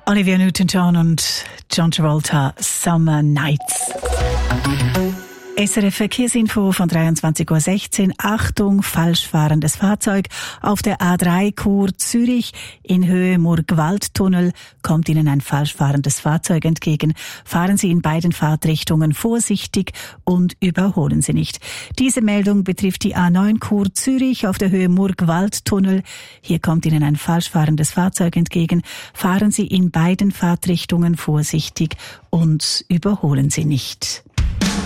Olivia Newton-John und John Travolta, Summer Nights. SRF Verkehrsinfo von 23:16 Uhr. Achtung, falsch fahrendes Fahrzeug. Auf der A3 Chur Zürich in Höhe Murgwaldtunnel kommt Ihnen ein falsch fahrendes Fahrzeug entgegen. Fahren Sie in beiden Fahrtrichtungen vorsichtig und überholen Sie nicht. Diese Meldung betrifft die A9 Chur Zürich auf der Höhe Murgwaldtunnel. Hier kommt Ihnen ein falsch fahrendes Fahrzeug entgegen. Fahren Sie in beiden Fahrtrichtungen vorsichtig und überholen Sie nicht.